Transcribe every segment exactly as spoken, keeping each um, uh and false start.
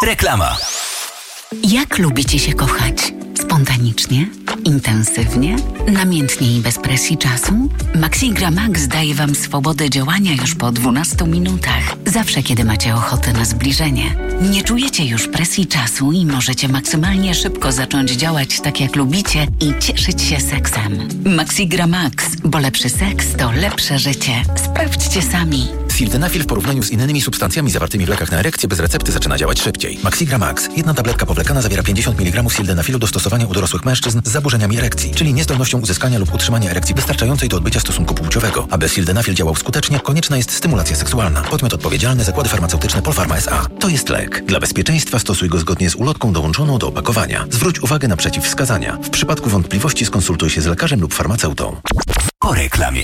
Reklama. Jak lubicie się kochać? Spontanicznie? Intensywnie? Namiętnie i bez presji czasu? Maxigra Max daje Wam swobodę działania już po dwunastu minutach. Zawsze, kiedy macie ochotę na zbliżenie. Nie czujecie już presji czasu i możecie maksymalnie szybko zacząć działać tak, jak lubicie i cieszyć się seksem. Maxigra Max, bo lepszy seks to lepsze życie. Sprawdźcie sami. Sildenafil w porównaniu z innymi substancjami zawartymi w lekach na erekcję bez recepty zaczyna działać szybciej. Maxigra Max. Jedna tabletka powlekana zawiera pięćdziesiąt miligramów sildenafilu do stosowania u dorosłych mężczyzn z zaburzeniami erekcji, czyli niezdolnością uzyskania lub utrzymania erekcji wystarczającej do odbycia stosunku płciowego. Aby sildenafil działał skutecznie, konieczna jest stymulacja seksualna. Podmiot odpowiedzialny: Zakłady Farmaceutyczne Polpharma S A. To jest lek. Dla bezpieczeństwa stosuj go zgodnie z ulotką dołączoną do opakowania. Zwróć uwagę na przeciwwskazania. W przypadku wątpliwości skonsultuj się z lekarzem lub farmaceutą. Po reklamie.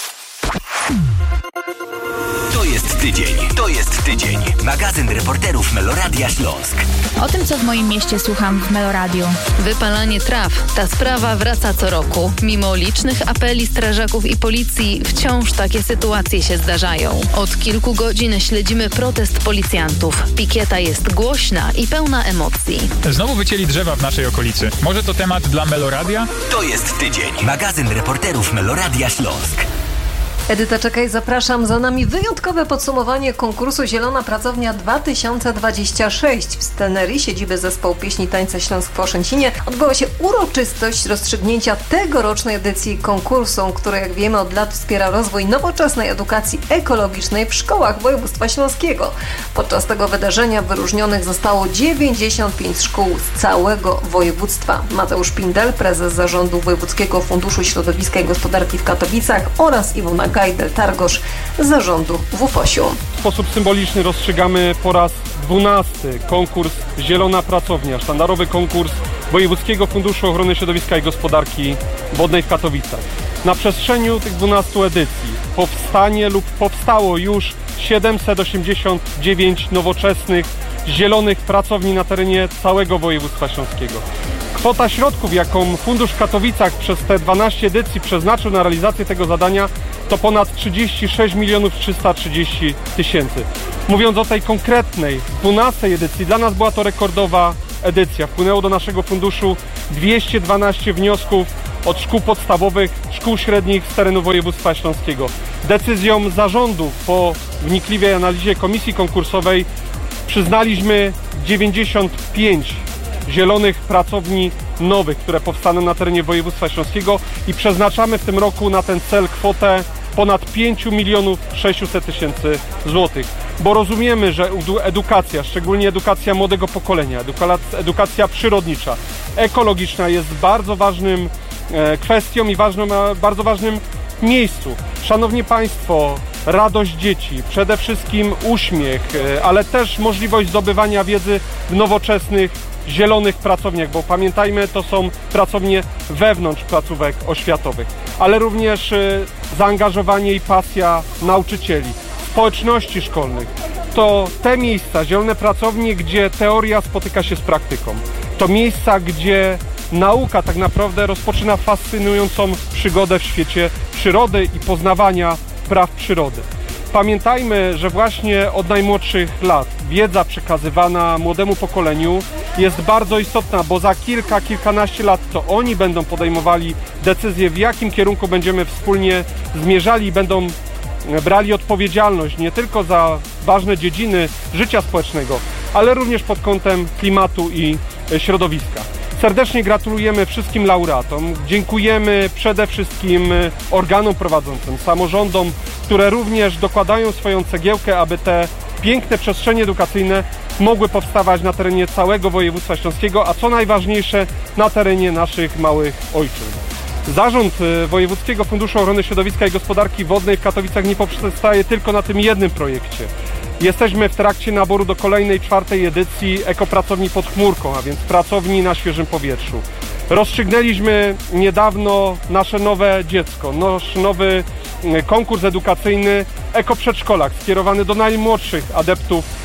To jest tydzień, to jest tydzień. Magazyn reporterów Meloradia Śląsk. O tym, co w moim mieście słucham w Meloradiu. Wypalanie traw. Ta sprawa wraca co roku. Mimo licznych apeli strażaków i policji, wciąż takie sytuacje się zdarzają. Od kilku godzin śledzimy protest policjantów. Pikieta jest głośna i pełna emocji. Znowu wycięli drzewa w naszej okolicy. Może to temat dla Meloradia? To jest tydzień. Magazyn reporterów Meloradia Śląsk. Edyta Czekaj, zapraszam. Za nami wyjątkowe podsumowanie konkursu Zielona Pracownia dwa tysiące dwadzieścia sześć. W scenerii siedziby Zespołu Pieśni Tańca Śląsk w Oszęcinie odbyła się uroczystość rozstrzygnięcia tegorocznej edycji konkursu, który, jak wiemy, od lat wspiera rozwój nowoczesnej edukacji ekologicznej w szkołach województwa śląskiego. Podczas tego wydarzenia wyróżnionych zostało dziewięćdziesiąt pięć szkół z całego województwa. Mateusz Pindel, prezes zarządu Wojewódzkiego Funduszu Środowiska i Gospodarki w Katowicach, oraz Iwona Gajdel-Targosz z zarządu W U F O ś-u. W sposób symboliczny rozstrzygamy po raz dwunasty konkurs Zielona Pracownia, sztandarowy konkurs Wojewódzkiego Funduszu Ochrony Środowiska i Gospodarki Wodnej w Katowicach. Na przestrzeni tych dwunastu edycji powstanie lub powstało już siedemset osiemdziesiąt dziewięć nowoczesnych, zielonych pracowni na terenie całego województwa śląskiego. Kwota środków, jaką Fundusz w Katowicach przez te dwanaście edycji przeznaczył na realizację tego zadania, to ponad trzydzieści sześć milionów trzysta trzydzieści tysięcy. Mówiąc o tej konkretnej dwunastej edycji, dla nas była to rekordowa edycja. Wpłynęło do naszego funduszu dwieście dwanaście wniosków od szkół podstawowych, szkół średnich z terenu województwa śląskiego. Decyzją zarządu po wnikliwej analizie komisji konkursowej przyznaliśmy dziewięćdziesiąt pięć zielonych pracowni nowych, które powstaną na terenie województwa śląskiego, i przeznaczamy w tym roku na ten cel kwotę ponad pięć milionów sześćset tysięcy złotych. Bo rozumiemy, że edukacja, szczególnie edukacja młodego pokolenia, edukacja przyrodnicza, ekologiczna jest bardzo ważnym kwestią i ważną, bardzo ważnym miejscu. Szanowni Państwo, radość dzieci, przede wszystkim uśmiech, ale też możliwość zdobywania wiedzy w nowoczesnych, zielonych pracowniach, bo pamiętajmy, to są pracownie wewnątrz placówek oświatowych, ale również zaangażowanie i pasja nauczycieli, społeczności szkolnych. To te miejsca, zielone pracownie, gdzie teoria spotyka się z praktyką. To miejsca, gdzie nauka tak naprawdę rozpoczyna fascynującą przygodę w świecie przyrody i poznawania praw przyrody. Pamiętajmy, że właśnie od najmłodszych lat wiedza przekazywana młodemu pokoleniu jest bardzo istotna, bo za kilka, kilkanaście lat to oni będą podejmowali decyzje, w jakim kierunku będziemy wspólnie zmierzali i będą brali odpowiedzialność nie tylko za ważne dziedziny życia społecznego, ale również pod kątem klimatu i środowiska. Serdecznie gratulujemy wszystkim laureatom, dziękujemy przede wszystkim organom prowadzącym, samorządom, które również dokładają swoją cegiełkę, aby te piękne przestrzenie edukacyjne mogły powstawać na terenie całego województwa śląskiego, a co najważniejsze, na terenie naszych małych ojczyzn. Zarząd Wojewódzkiego Funduszu Ochrony Środowiska i Gospodarki Wodnej w Katowicach nie poprzestaje tylko na tym jednym projekcie. Jesteśmy w trakcie naboru do kolejnej, czwartej edycji ekopracowni pod chmurką, a więc pracowni na świeżym powietrzu. Rozstrzygnęliśmy niedawno nasze nowe dziecko, nasz nowy konkurs edukacyjny Ekoprzedszkolak, skierowany do najmłodszych adeptów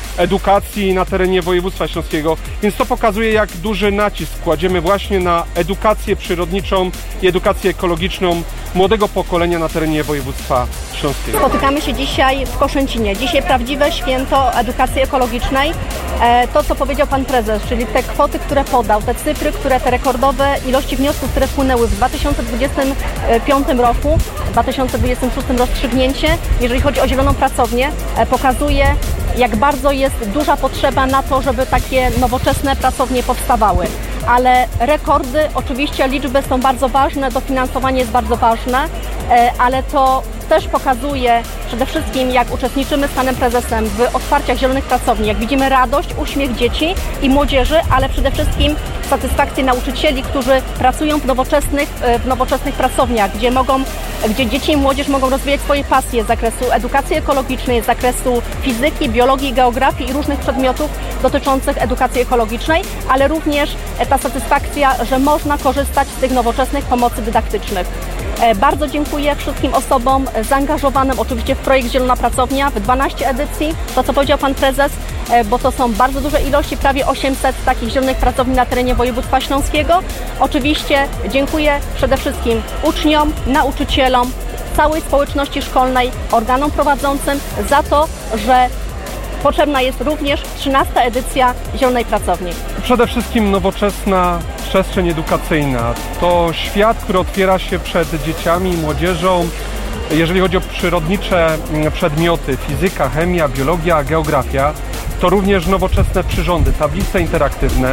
edukacji na terenie województwa śląskiego, więc to pokazuje, jak duży nacisk kładziemy właśnie na edukację przyrodniczą i edukację ekologiczną młodego pokolenia na terenie województwa śląskiego. Spotykamy się dzisiaj w Koszęcinie. Dzisiaj prawdziwe święto edukacji ekologicznej. To, co powiedział pan prezes, czyli te kwoty, które podał, te cyfry, które te rekordowe ilości wniosków, które wpłynęły w dwa tysiące dwudziestym piątym roku, w dwa tysiące dwudziestym szóstym rozstrzygnięcie, jeżeli chodzi o zieloną pracownię, pokazuje, jak bardzo jest duża potrzeba na to, żeby takie nowoczesne pracownie powstawały. Ale rekordy, oczywiście liczby są bardzo ważne, dofinansowanie jest bardzo ważne, ale to też pokazuje przede wszystkim, jak uczestniczymy z panem prezesem w otwarciach zielonych pracowni, jak widzimy radość, uśmiech dzieci i młodzieży, ale przede wszystkim satysfakcję nauczycieli, którzy pracują w nowoczesnych, w nowoczesnych pracowniach, gdzie mogą, gdzie dzieci i młodzież mogą rozwijać swoje pasje z zakresu edukacji ekologicznej, z zakresu fizyki, biologii, geografii i różnych przedmiotów dotyczących edukacji ekologicznej, ale również ta satysfakcja, że można korzystać z tych nowoczesnych pomocy dydaktycznych. Bardzo dziękuję wszystkim osobom zaangażowanym oczywiście w projekt Zielona Pracownia w dwanaście edycji, to co powiedział pan prezes, bo to są bardzo duże ilości, prawie osiemset takich zielonych pracowni na terenie województwa śląskiego. Oczywiście dziękuję przede wszystkim uczniom, nauczycielom, całej społeczności szkolnej, organom prowadzącym za to, że potrzebna jest również trzynasta edycja Zielonej Pracowni. Przede wszystkim nowoczesna przestrzeń edukacyjna. To świat, który otwiera się przed dzieciami i młodzieżą, jeżeli chodzi o przyrodnicze przedmioty, fizyka, chemia, biologia, geografia, to również nowoczesne przyrządy, tablice interaktywne.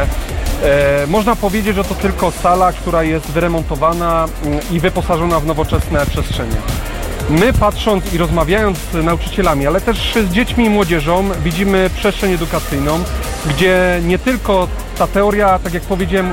E, można powiedzieć, że to tylko sala, która jest wyremontowana i wyposażona w nowoczesne przestrzenie. My, patrząc i rozmawiając z nauczycielami, ale też z dziećmi i młodzieżą, widzimy przestrzeń edukacyjną, gdzie nie tylko ta teoria, tak jak powiedziałem,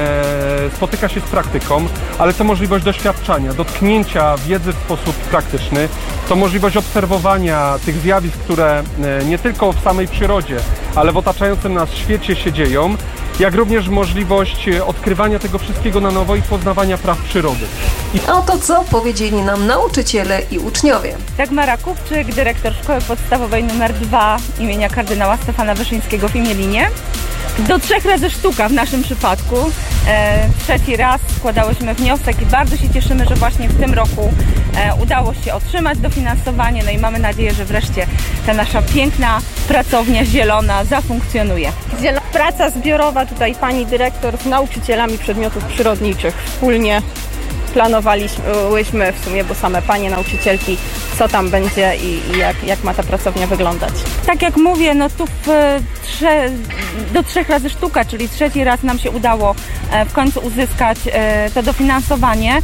e, spotyka się z praktyką, ale to możliwość doświadczania, dotknięcia wiedzy w sposób praktyczny, to możliwość obserwowania tych zjawisk, które e, nie tylko w samej przyrodzie, ale w otaczającym nas świecie się dzieją, jak również możliwość odkrywania tego wszystkiego na nowo i poznawania praw przyrody. I o to, co powiedzieli nam nauczyciele i uczniowie. Dagmara Kupczyk, dyrektor Szkoły Podstawowej numer dwa imienia kardynała Stefana Wyszyńskiego w Imielinie. Do trzech razy sztuka w naszym przypadku. E, trzeci raz składałyśmy wniosek i bardzo się cieszymy, że właśnie w tym roku e, udało się otrzymać dofinansowanie. No i mamy nadzieję, że wreszcie ta nasza piękna pracownia zielona zafunkcjonuje. Zielona praca zbiorowa, tutaj pani dyrektor z nauczycielami przedmiotów przyrodniczych wspólnie planowaliśmy w sumie, bo same panie nauczycielki, co tam będzie i, i jak, jak ma ta pracownia wyglądać. Tak jak mówię, no tu w, trze, do trzech razy sztuka, czyli trzeci raz nam się udało w końcu uzyskać to dofinansowanie,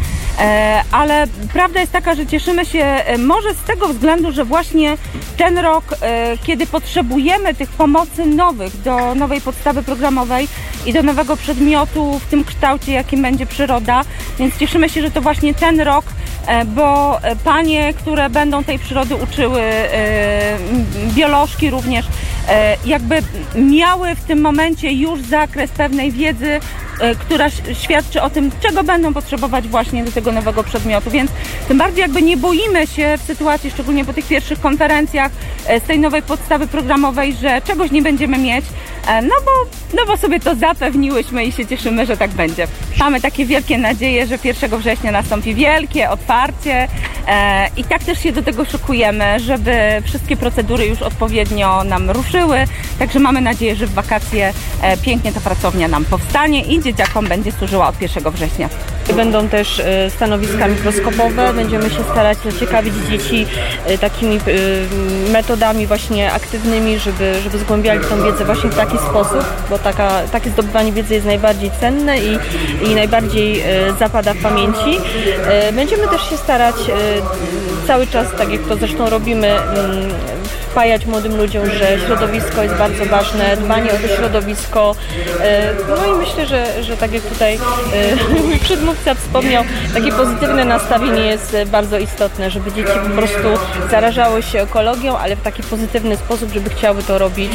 ale prawda jest taka, że cieszymy się może z tego względu, że właśnie ten rok, kiedy potrzebujemy tych pomocy nowych do nowej podstawy programowej i do nowego przedmiotu w tym kształcie, jakim będzie przyroda, więc cieszymy się, że to właśnie ten rok, bo panie, które będą tej przyrody uczyły, biolożki również, jakby miały w tym momencie już zakres pewnej wiedzy, która świadczy o tym, czego będą potrzebować właśnie do tego nowego przedmiotu, więc tym bardziej jakby nie boimy się w sytuacji, szczególnie po tych pierwszych konferencjach z tej nowej podstawy programowej, że czegoś nie będziemy mieć, no bo, no bo sobie to zapewniłyśmy i się cieszymy, że tak będzie. Mamy takie wielkie nadzieje, że pierwszego września nastąpi wielkie otwarcie i tak też się do tego szykujemy, żeby wszystkie procedury już odpowiednio nam ruszyły, także mamy nadzieję, że w wakacje pięknie ta pracownia nam powstanie i dzieciakom będzie służyła od pierwszego września. Będą też stanowiska mikroskopowe, będziemy się starać zaciekawić dzieci takimi metodami właśnie aktywnymi, żeby, żeby zgłębiali tą wiedzę właśnie w taki sposób, bo taka, takie zdobywanie wiedzy jest najbardziej cenne i, i najbardziej zapada w pamięci. Będziemy też się starać cały czas, tak jak to zresztą robimy, wpajać młodym ludziom, że środowisko jest bardzo ważne, dbanie o to środowisko. No i myślę, że, że tak jak tutaj mój przedmówca wspomniał, takie pozytywne nastawienie jest bardzo istotne, żeby dzieci po prostu zarażały się ekologią, ale w taki pozytywny sposób, żeby chciały to robić.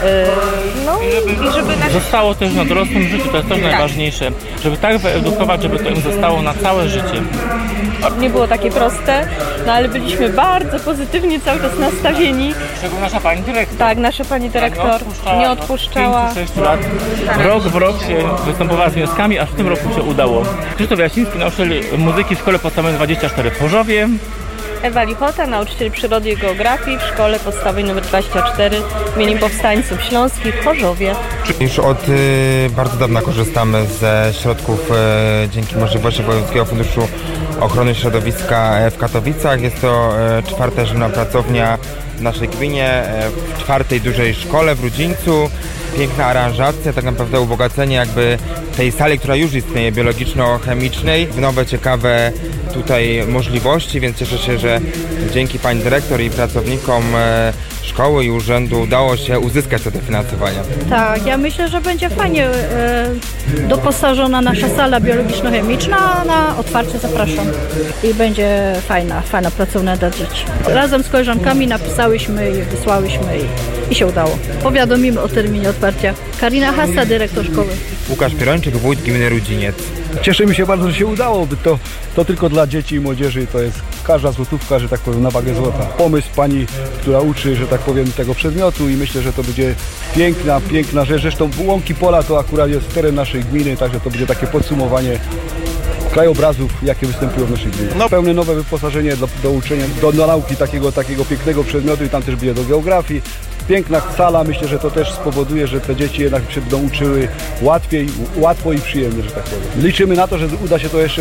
No i żeby... Nasz... Zostało też na dorosłym życiu, to jest też tak najważniejsze, żeby tak wyedukować, żeby to im zostało na całe życie. Nie było takie proste, no ale byliśmy bardzo pozytywnie cały czas nastawieni. Szczególnie nasza pani dyrektor. Tak, nasza pani dyrektor nie odpuszczała. Nie odpuszczała. pięć sześć lat. Rok w rok się występowała z wnioskami, aż w tym roku się udało. Krzysztof Jasiński, nauczyciel muzyki w Szkole Podstawowej dwadzieścia cztery w Chorzowie. Ewa Lichota, nauczyciel przyrody i geografii w Szkole Podstawowej nr dwadzieścia cztery imieniem Powstańców Śląskich w Chorzowie. Już od y, bardzo dawna korzystamy ze środków y, dzięki możliwości Wojewódzkiego Funduszu Ochrony Środowiska w Katowicach. Jest to y, czwarta zielona pracownia w naszej gminie, y, w czwartej dużej szkole w Rudzińcu. Piękna aranżacja, tak naprawdę ubogacenie jakby tej sali, która już istnieje, biologiczno-chemicznej, w nowe, ciekawe tutaj możliwości, więc cieszę się, że dzięki pani dyrektor i pracownikom szkoły i urzędu udało się uzyskać te dofinansowania. Tak, ja myślę, że będzie fajnie e, doposażona nasza sala biologiczno-chemiczna. Na otwarcie zapraszam. I będzie fajna, fajna pracownia dla dzieci. Razem z koleżankami napisałyśmy i wysłałyśmy i, i się udało. Powiadomimy o terminie otwarcia. Karina Hassa, dyrektor szkoły. Łukasz Pierończyk, wójt gminy Rudziniec. Cieszymy się bardzo, że się udało, by to, to tylko dla dzieci i młodzieży, to jest każda złotówka, że tak powiem, na wagę złota. Pomysł pani, która uczy, że tak powiem, tego przedmiotu i myślę, że to będzie piękna, piękna rzecz. Zresztą Łąki Pola to akurat jest teren naszej gminy, także to będzie takie podsumowanie krajobrazów, jakie występują w naszej gminie. No, pełne nowe wyposażenie do, do uczenia, do, do nauki takiego, takiego pięknego przedmiotu i tam też będzie do geografii. Piękna sala, myślę, że to też spowoduje, że te dzieci jednak się będą uczyły łatwiej, łatwo i przyjemnie, że tak powiem. Liczymy na to, że uda się to jeszcze e,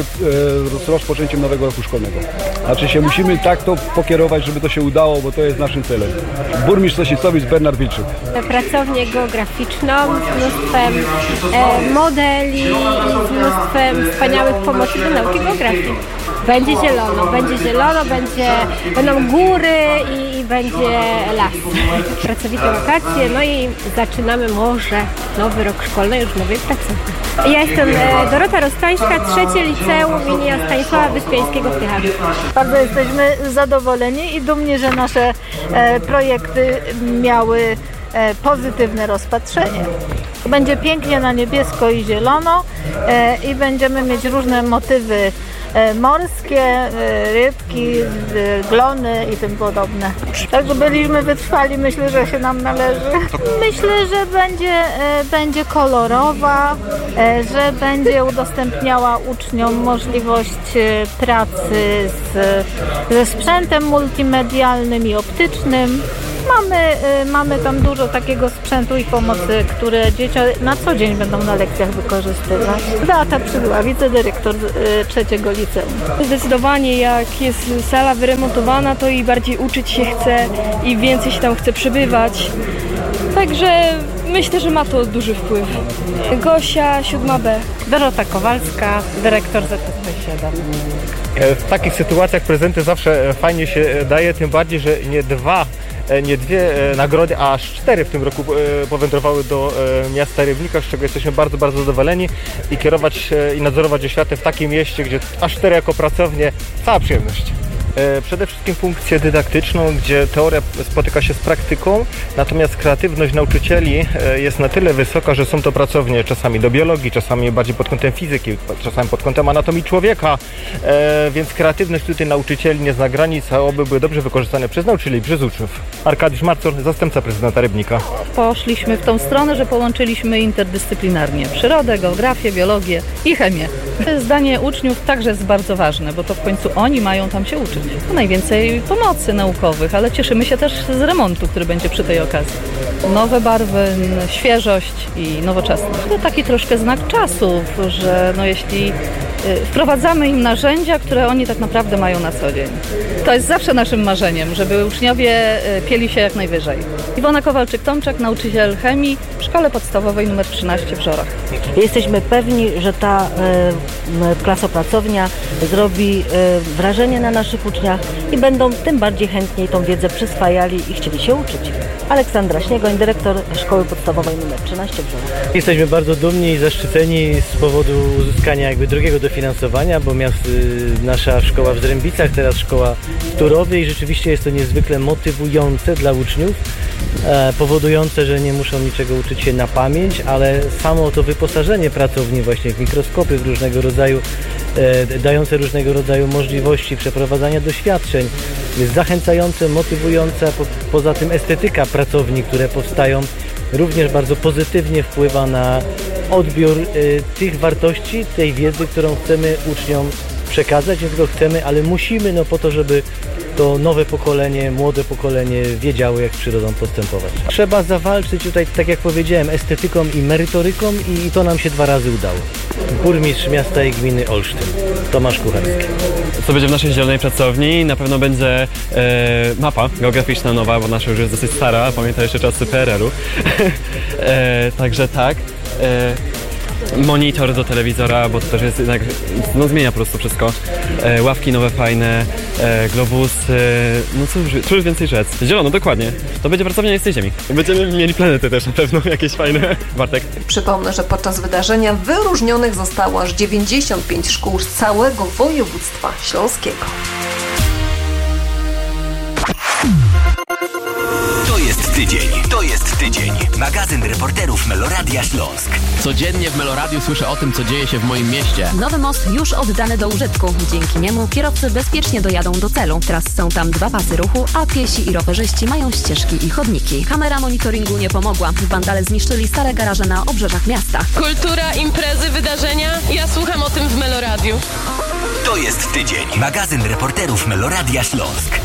z rozpoczęciem nowego roku szkolnego. Znaczy się musimy tak to pokierować, żeby to się udało, bo to jest naszym celem. Burmistrz Sosnicowic Bernard Wilczyk. Pracownię geograficzną z mnóstwem e, modeli, z mnóstwem wspaniałych pomocy do nauki geografii. Będzie zielono, będzie zielono, będzie, będą góry i, i będzie las. Pracowite wakacje, no i zaczynamy może nowy rok szkolny już w nowej pracowni. Ja jestem Dorota Rostańska, trzecie liceum imienia Stanisława Wyspiańskiego w Tycharzu. Bardzo jesteśmy zadowoleni i dumni, że nasze e, projekty miały e, pozytywne rozpatrzenie. Będzie pięknie na niebiesko i zielono e, i będziemy mieć różne motywy morskie, rybki, glony i tym podobne. Także byliśmy wytrwali, myślę, że się nam należy. Myślę, że będzie, będzie kolorowa, że będzie udostępniała uczniom możliwość pracy z, ze sprzętem multimedialnym i optycznym. Mamy, mamy tam dużo takiego sprzętu i pomocy, które dzieci na co dzień będą na lekcjach wykorzystywać. Beata Przydła, wicedyrektor trzeciego liceum. Zdecydowanie jak jest sala wyremontowana, to i bardziej uczyć się chce i więcej się tam chce przebywać. Także myślę, że ma to duży wpływ. Gosia, siódma B. Dorota Kowalska, dyrektor Z S P siedem. W takich sytuacjach prezenty zawsze fajnie się daje, tym bardziej, że nie dwa nie dwie nagrody, a aż cztery w tym roku powędrowały do miasta Rybnika, z czego jesteśmy bardzo, bardzo zadowoleni i kierować i nadzorować oświatę w takim mieście, gdzie aż cztery jako pracownie, cała przyjemność. Przede wszystkim funkcję dydaktyczną, gdzie teoria spotyka się z praktyką, natomiast kreatywność nauczycieli jest na tyle wysoka, że są to pracownie czasami do biologii, czasami bardziej pod kątem fizyki, czasami pod kątem anatomii człowieka, więc kreatywność tutaj nauczycieli nie zna granic, a oby były dobrze wykorzystane przez nauczycieli i przez uczniów. Arkadiusz Marcor, zastępca prezydenta Rybnika. Poszliśmy w tą stronę, że połączyliśmy interdyscyplinarnie przyrodę, geografię, biologię i chemię. Zdanie uczniów także jest bardzo ważne, bo to w końcu oni mają tam się uczyć. Najwięcej pomocy naukowych, ale cieszymy się też z remontu, który będzie przy tej okazji. Nowe barwy, świeżość i nowoczesność. To taki troszkę znak czasów, że no jeśli wprowadzamy im narzędzia, które oni tak naprawdę mają na co dzień. To jest zawsze naszym marzeniem, żeby uczniowie pieli się jak najwyżej. Iwona Kowalczyk-Tomczak, nauczyciel chemii w Szkole Podstawowej nr trzynaście w Żorach. Jesteśmy pewni, że ta y, klasopracownia zrobi y, wrażenie na naszych uczniach i będą tym bardziej chętniej tą wiedzę przyswajali i chcieli się uczyć. Aleksandra Śniegoń, dyrektor Szkoły Podstawowej nr trzynaście w Żorach. Jesteśmy bardzo dumni i zaszczyceni z powodu uzyskania jakby drugiego dofinansowania, bo miast, y, nasza szkoła w Zrębicach, teraz szkoła w Turowie i rzeczywiście jest to niezwykle motywujące dla uczniów. e, powodujące, że nie muszą niczego uczyć się na pamięć, ale samo to wyposażenie pracowni właśnie w mikroskopy w różnego rodzaju, e, dające różnego rodzaju możliwości przeprowadzania doświadczeń jest zachęcające, motywujące, po, poza tym estetyka pracowni, które powstają, również bardzo pozytywnie wpływa na odbiór y, tych wartości, tej wiedzy, którą chcemy uczniom przekazać. Nie tylko chcemy, ale musimy, no po to, żeby to nowe pokolenie, młode pokolenie wiedziało, jak z przyrodą postępować. Trzeba zawalczyć tutaj, tak jak powiedziałem, estetyką i merytoryką i, i to nam się dwa razy udało. Burmistrz miasta i gminy Olsztyn, Tomasz Kucharski. Co będzie w naszej zielonej pracowni? Na pewno będzie e, mapa geograficzna nowa, bo nasza już jest dosyć stara, pamiętam jeszcze czasy P R L-u. e, także tak. E, monitor do telewizora, bo to też jest jednak, no zmienia po prostu wszystko. E, ławki nowe, fajne, e, globus, e, no cóż, cóż więcej rzec. Zielono, dokładnie. To będzie pracownia nie z tej ziemi. Będziemy mieli planety też na pewno, jakieś fajne. Bartek? Przypomnę, że podczas wydarzenia wyróżnionych zostało aż dziewięćdziesiąt pięć szkół z całego województwa śląskiego. To jest tydzień, to jest tydzień. Magazyn reporterów Meloradia Śląsk. Codziennie w Meloradiu słyszę o tym, co dzieje się w moim mieście. Nowy most już oddany do użytku. Dzięki niemu kierowcy bezpiecznie dojadą do celu. Teraz są tam dwa pasy ruchu, a piesi i rowerzyści mają ścieżki i chodniki. Kamera monitoringu nie pomogła. Wandale zniszczyli stare garaże na obrzeżach miasta. Kultura, imprezy, wydarzenia. Ja słucham o tym w Meloradiu. To jest tydzień. Magazyn reporterów Meloradia Śląsk.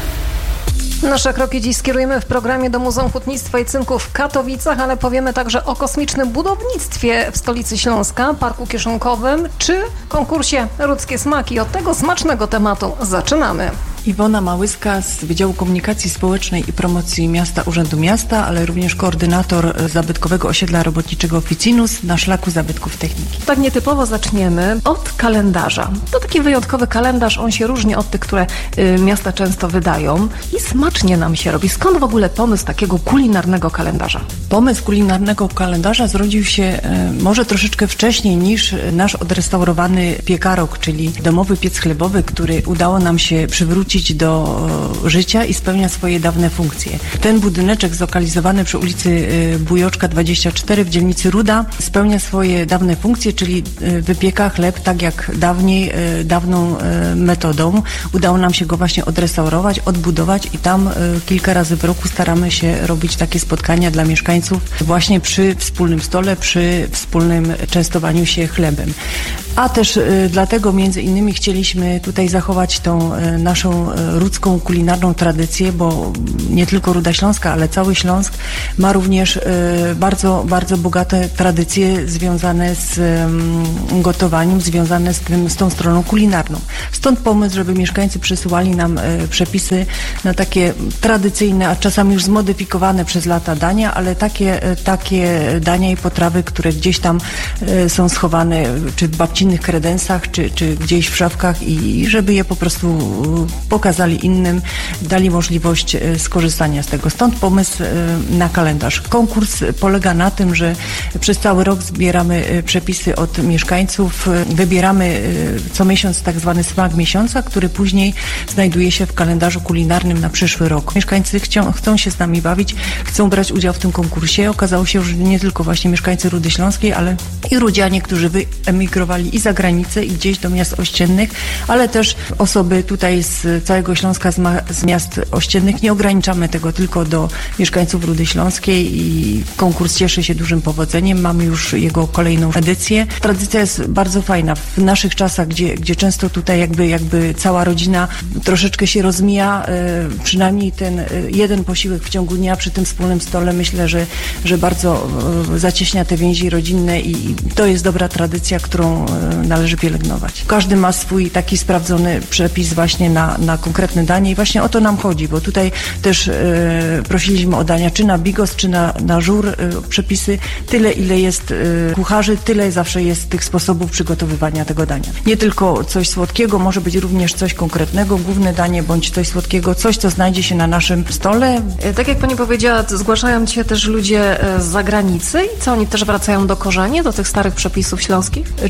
Nasze kroki dziś skierujemy w programie do Muzeum Hutnictwa i Cynku w Katowicach, ale powiemy także o kosmicznym budownictwie w stolicy Śląska, Parku Kieszonkowym czy konkursie Rudzkie Smaki. Od tego smacznego tematu zaczynamy. Iwona Małyska z Wydziału Komunikacji Społecznej i Promocji Miasta Urzędu Miasta, ale również koordynator zabytkowego osiedla robotniczego Ficinus na szlaku zabytków techniki. Tak nietypowo zaczniemy od kalendarza. To taki wyjątkowy kalendarz, on się różni od tych, które y, miasta często wydają i smacznie nam się robi. Skąd w ogóle pomysł takiego kulinarnego kalendarza? Pomysł kulinarnego kalendarza zrodził się y, może troszeczkę wcześniej niż nasz odrestaurowany piekarok, czyli domowy piec chlebowy, który udało nam się przywrócić do życia i spełnia swoje dawne funkcje. Ten budyneczek zlokalizowany przy ulicy Bujoczka dwadzieścia cztery w dzielnicy Ruda spełnia swoje dawne funkcje, czyli wypieka chleb tak jak dawniej, dawną metodą. Udało nam się go właśnie odrestaurować, odbudować i tam kilka razy w roku staramy się robić takie spotkania dla mieszkańców właśnie przy wspólnym stole, przy wspólnym częstowaniu się chlebem. A też dlatego między innymi chcieliśmy tutaj zachować tą naszą rudzką kulinarną tradycję, bo nie tylko Ruda Śląska, ale cały Śląsk ma również bardzo, bardzo bogate tradycje związane z gotowaniem, związane z tym, z tą stroną kulinarną. Stąd pomysł, żeby mieszkańcy przysyłali nam przepisy na takie tradycyjne, a czasami już zmodyfikowane przez lata dania, ale takie, takie dania i potrawy, które gdzieś tam są schowane, czy w babcinnych kredensach, czy, czy gdzieś w szafkach i żeby je po prostu pokazali innym, dali możliwość skorzystania z tego. Stąd pomysł na kalendarz. Konkurs polega na tym, że przez cały rok zbieramy przepisy od mieszkańców, wybieramy co miesiąc tak zwany smak miesiąca, który później znajduje się w kalendarzu kulinarnym na przyszły rok. Mieszkańcy chcą, chcą się z nami bawić, chcą brać udział w tym konkursie. Okazało się, że nie tylko właśnie mieszkańcy Rudy Śląskiej, ale i rudzianie, którzy wyemigrowali i za granicę, i gdzieś do miast ościennych, ale też osoby tutaj z całego Śląska, z, ma, z miast ościennych. Nie ograniczamy tego tylko do mieszkańców Rudy Śląskiej i konkurs cieszy się dużym powodzeniem. Mamy już jego kolejną edycję. Tradycja jest bardzo fajna. W naszych czasach, gdzie, gdzie często tutaj jakby, jakby cała rodzina troszeczkę się rozmija, y, przynajmniej ten y, jeden posiłek w ciągu dnia przy tym wspólnym stole, myślę, że, że bardzo y, zacieśnia te więzi rodzinne i, i to jest dobra tradycja, którą y, należy pielęgnować. Każdy ma swój taki sprawdzony przepis właśnie na, na konkretne danie i właśnie o to nam chodzi, bo tutaj też y, prosiliśmy o dania czy na bigos, czy na, na żur y, przepisy. Tyle, ile jest y, kucharzy, tyle zawsze jest tych sposobów przygotowywania tego dania. Nie tylko coś słodkiego, może być również coś konkretnego, główne danie, bądź coś słodkiego, coś, co znajdzie się na naszym stole. Tak jak pani powiedziała, zgłaszają się też ludzie z zagranicy i co, oni też wracają do korzeni, do tych starych przepisów śląskich? Często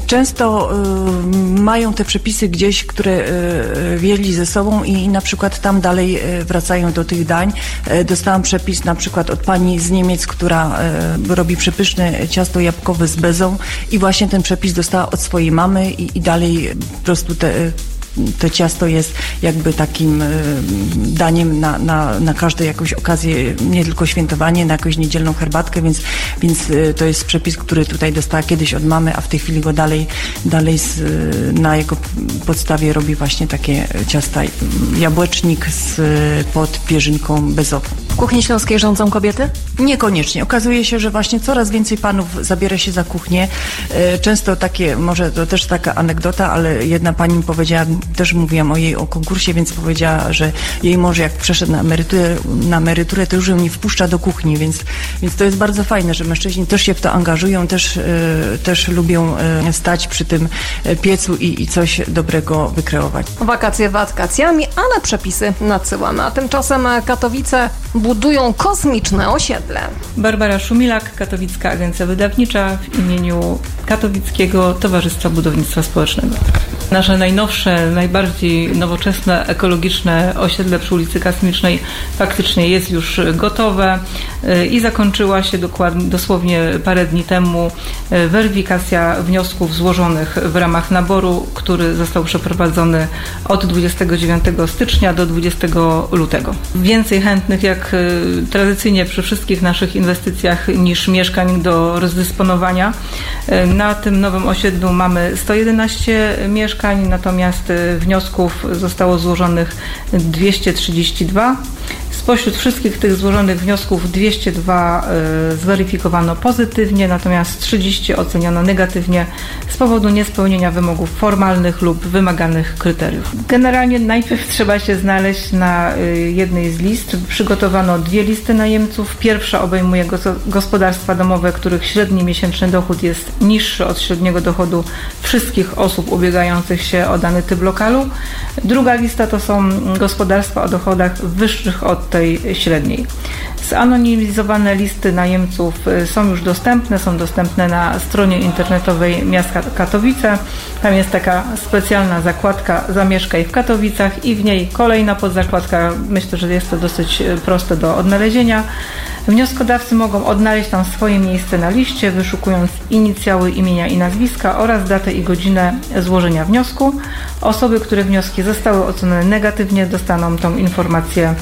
często y, mają te przepisy gdzieś, które y, wzięli ze sobą i, i na przykład tam dalej y, wracają do tych dań. Y, dostałam przepis na przykład od pani z Niemiec, która y, robi przepyszne ciasto jabłkowe z bezą i właśnie ten przepis dostała od swojej mamy i, i dalej po prostu te to ciasto jest jakby takim daniem na, na, na każdą jakąś okazję, nie tylko świętowanie, na jakąś niedzielną herbatkę, więc, więc to jest przepis, który tutaj dostała kiedyś od mamy, a w tej chwili go dalej, dalej z, na jego podstawie robi właśnie takie ciasta jabłecznik z, pod pierzynką bezową. W kuchni śląskiej rządzą kobiety? Niekoniecznie. Okazuje się, że właśnie coraz więcej panów zabiera się za kuchnię. Często takie, może to też taka anegdota, ale jedna pani mi powiedziała, też mówiłam o jej o konkursie, więc powiedziała, że jej mąż jak przeszedł na emeryturę, na emeryturę to już ją nie wpuszcza do kuchni, więc, więc to jest bardzo fajne, że mężczyźni też się w to angażują, też, też lubią stać przy tym piecu i, i coś dobrego wykreować. Wakacje wakacjami, ale przepisy nadsyłamy, a tymczasem Katowice budują kosmiczne osiedle. Barbara Szumilak, Katowicka Agencja Wydawnicza w imieniu Katowickiego Towarzystwa Budownictwa Społecznego. Nasze najnowsze, najbardziej nowoczesne, ekologiczne osiedle przy ulicy Kosmicznej faktycznie jest już gotowe i zakończyła się dokładnie, dosłownie parę dni temu weryfikacja wniosków złożonych w ramach naboru, który został przeprowadzony od dwudziestego dziewiątego stycznia do dwudziestego lutego. Więcej chętnych jak tradycyjnie przy wszystkich naszych inwestycjach niż mieszkań do rozdysponowania. Na tym nowym osiedlu mamy sto jedenaście mieszkań, natomiast wniosków zostało złożonych dwieście trzydzieści dwa. Spośród wszystkich tych złożonych wniosków dwieście dwa y, zweryfikowano pozytywnie, natomiast trzydzieści oceniono negatywnie z powodu niespełnienia wymogów formalnych lub wymaganych kryteriów. Generalnie najpierw trzeba się znaleźć na y, jednej z list. Przygotowano dwie listy najemców. Pierwsza obejmuje gos- gospodarstwa domowe, których średni miesięczny dochód jest niższy od średniego dochodu wszystkich osób ubiegających się o dany typ lokalu. Druga lista to są gospodarstwa o dochodach wyższych od tej średniej. Zanonimizowane listy najemców są już dostępne, są dostępne na stronie internetowej miasta Katowice. Tam jest taka specjalna zakładka Zamieszkaj w Katowicach i w niej kolejna podzakładka. Myślę, że jest to dosyć proste do odnalezienia. Wnioskodawcy mogą odnaleźć tam swoje miejsce na liście, wyszukując inicjały imienia i nazwiska oraz datę i godzinę złożenia wniosku. Osoby, które wnioski zostały ocenione negatywnie, dostaną tą informację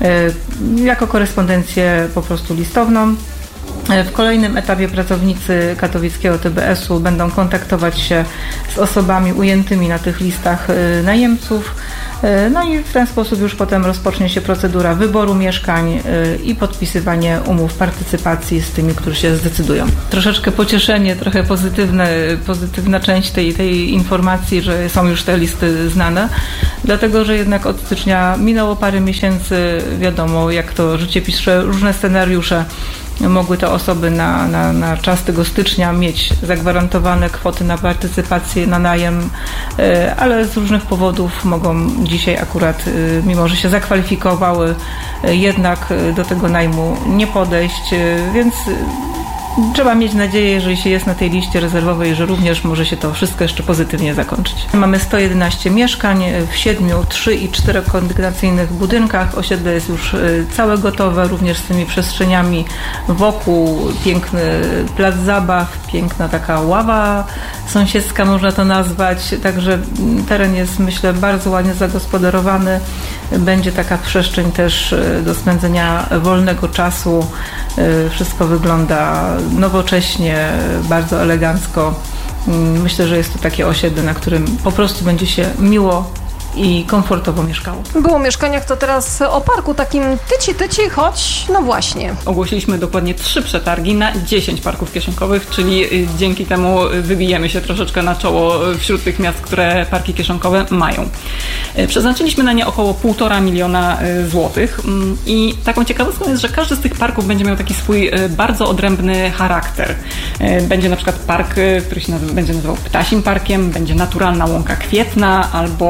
y, jako korespondencję po prostu listowną. W kolejnym etapie pracownicy katowickiego T B S-u będą kontaktować się z osobami ujętymi na tych listach najemców. No i w ten sposób już potem rozpocznie się procedura wyboru mieszkań i podpisywanie umów partycypacji z tymi, którzy się zdecydują. Troszeczkę pocieszenie, trochę pozytywne, pozytywna część tej, tej informacji, że są już te listy znane, dlatego że jednak od stycznia minęło parę miesięcy, wiadomo jak to życie pisze, różne scenariusze. Mogły te osoby na, na, na czas tego stycznia mieć zagwarantowane kwoty na partycypację, na najem, ale z różnych powodów mogą dzisiaj akurat, mimo że się zakwalifikowały, jednak do tego najmu nie podejść, więc trzeba mieć nadzieję, jeżeli się jest na tej liście rezerwowej, że również może się to wszystko jeszcze pozytywnie zakończyć. Mamy sto jedenaście mieszkań w siedmiu, trzy i czterokondygnacyjnych budynkach. Osiedle jest już całe gotowe, również z tymi przestrzeniami wokół. Piękny plac zabaw, piękna taka ława sąsiedzka, można to nazwać. Także teren jest, myślę, bardzo ładnie zagospodarowany. Będzie taka przestrzeń też do spędzenia wolnego czasu. Wszystko wygląda nowocześnie, bardzo elegancko. Myślę, że jest to takie osiedle, na którym po prostu będzie się miło i komfortowo mieszkało. Było o mieszkaniach, to teraz o parku takim tyci-tyci, choć no właśnie. Ogłosiliśmy dokładnie trzy przetargi na dziesięć parków kieszonkowych, czyli dzięki temu wybijemy się troszeczkę na czoło wśród tych miast, które parki kieszonkowe mają. Przeznaczyliśmy na nie około półtora miliona złotych i taką ciekawostką jest, że każdy z tych parków będzie miał taki swój bardzo odrębny charakter. Będzie na przykład park, który się nazywa, będzie nazywał Ptasim Parkiem, będzie Naturalna Łąka Kwietna albo Park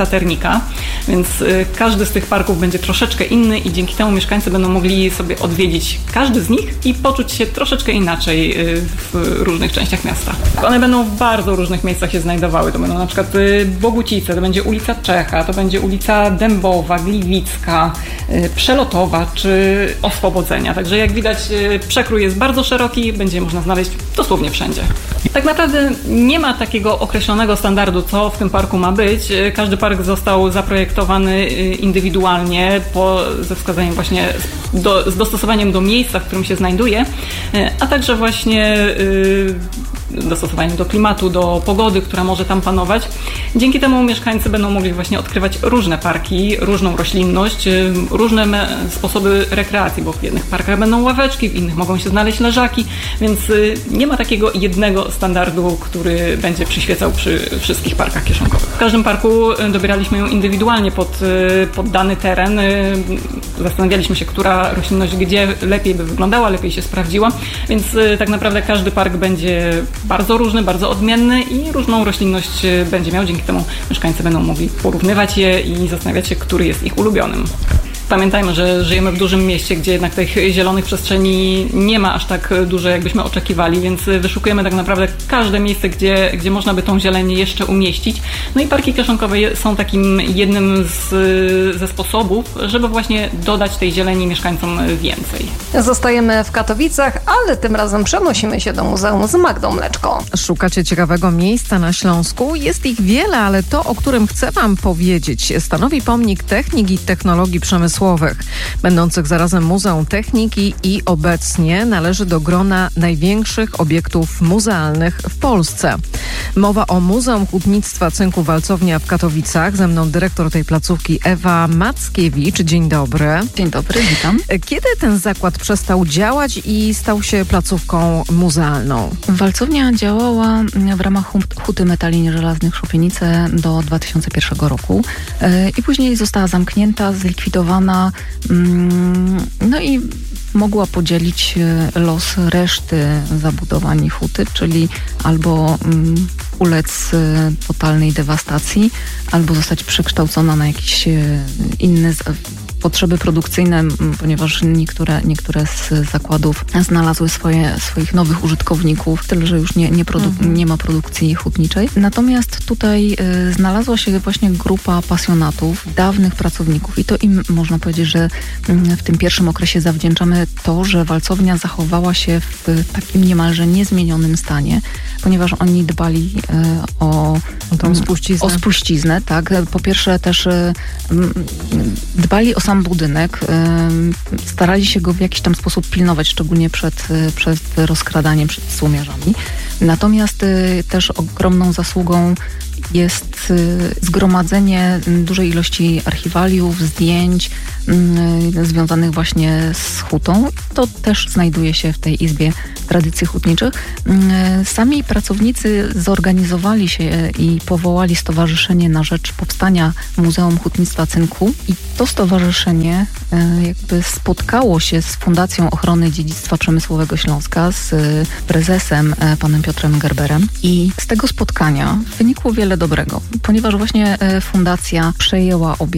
Taternika, więc każdy z tych parków będzie troszeczkę inny i dzięki temu mieszkańcy będą mogli sobie odwiedzić każdy z nich i poczuć się troszeczkę inaczej w różnych częściach miasta. One będą w bardzo różnych miejscach się znajdowały. To będą na przykład Bogucice, to będzie ulica Czecha, to będzie ulica Dębowa, Gliwicka, Przelotowa czy Oswobodzenia. Także jak widać, przekrój jest bardzo szeroki, będzie można znaleźć dosłownie wszędzie. Tak naprawdę nie ma takiego określonego standardu, co w tym parku ma być. Każdy park został zaprojektowany indywidualnie po, ze wskazaniem właśnie do, z dostosowaniem do miejsca, w którym się znajduje, a także właśnie yy, dostosowaniem do klimatu, do pogody, która może tam panować. Dzięki temu mieszkańcy będą mogli właśnie odkrywać różne parki, różną roślinność, różne sposoby rekreacji, bo w jednych parkach będą ławeczki, w innych mogą się znaleźć leżaki, więc nie ma takiego jednego standardu, który będzie przyświecał przy wszystkich parkach kieszonkowych. W każdym parku dobieraliśmy ją indywidualnie pod, pod dany teren. Zastanawialiśmy się, która roślinność gdzie lepiej by wyglądała, lepiej się sprawdziła, więc tak naprawdę każdy park będzie bardzo różny, bardzo odmienny i różną roślinność będzie miał. Dzięki temu mieszkańcy będą mogli porównywać je i zastanawiać się, który jest ich ulubionym. Pamiętajmy, że żyjemy w dużym mieście, gdzie jednak tych zielonych przestrzeni nie ma aż tak dużo, jakbyśmy oczekiwali, więc wyszukujemy tak naprawdę każde miejsce, gdzie, gdzie można by tą zieleń jeszcze umieścić. No i parki kieszonkowe są takim jednym z, ze sposobów, żeby właśnie dodać tej zieleni mieszkańcom więcej. Zostajemy w Katowicach, ale tym razem przenosimy się do muzeum z Magdą Mleczko. Szukacie ciekawego miejsca na Śląsku? Jest ich wiele, ale to, o którym chcę Wam powiedzieć, stanowi pomnik technik i technologii przemysłowych, będących zarazem Muzeum Techniki i obecnie należy do grona największych obiektów muzealnych w Polsce. Mowa o Muzeum Hutnictwa Cynku Walcownia w Katowicach. Ze mną dyrektor tej placówki Ewa Mackiewicz. Dzień dobry. Dzień dobry, witam. Kiedy ten zakład przestał działać i stał się placówką muzealną? Walcownia działała w ramach Huty Metali Żelaznych Szupienice do dwa tysiące pierwszego roku i później została zamknięta, zlikwidowana. No i mogła podzielić los reszty zabudowań huty, czyli albo ulec totalnej dewastacji, albo zostać przekształcona na jakiś inny potrzeby produkcyjne, ponieważ niektóre, niektóre z zakładów znalazły swoje, swoich nowych użytkowników, tyle że już nie, nie, produ- mhm. nie ma produkcji hutniczej. Natomiast tutaj y, znalazła się właśnie grupa pasjonatów, dawnych pracowników i to im można powiedzieć, że y, w tym pierwszym okresie zawdzięczamy to, że walcownia zachowała się w takim niemalże niezmienionym stanie, ponieważ oni dbali y, o, o tą spuściznę. O spuściznę, tak. Po pierwsze też y, dbali o sam budynek, starali się go w jakiś tam sposób pilnować, szczególnie przed, przed rozkradaniem, przed słomiarzami. Natomiast też ogromną zasługą jest zgromadzenie dużej ilości archiwaliów, zdjęć związanych właśnie z hutą. To też znajduje się w tej Izbie Tradycji Hutniczych. Sami pracownicy zorganizowali się i powołali stowarzyszenie na rzecz powstania Muzeum Hutnictwa Cynku i to stowarzyszenie jakby spotkało się z Fundacją Ochrony Dziedzictwa Przemysłowego Śląska, z prezesem panem Piotrem Gerberem i z tego spotkania wynikło wiele dobrego, ponieważ właśnie fundacja przejęła obie